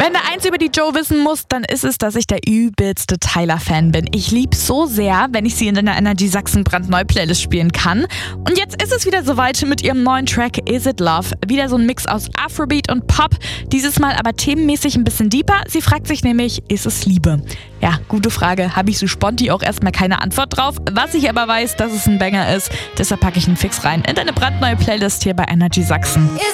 Wenn da eins über die Joe wissen muss, dann ist es, dass ich der übelste Tyler-Fan bin. Ich lieb's so sehr, wenn ich sie in der Energy Sachsen brandneu Playlist spielen kann. Und jetzt ist es wieder soweit mit ihrem neuen Track Is It Love. Wieder so ein Mix aus Afrobeat und Pop, dieses Mal aber themenmäßig ein bisschen deeper. Sie fragt sich nämlich, ist es Liebe? Ja, gute Frage. Habe ich so sponti auch erstmal keine Antwort drauf. Was ich aber weiß, dass es ein Banger ist, deshalb packe ich einen Fix rein in deine brandneue Playlist hier bei Energy Sachsen.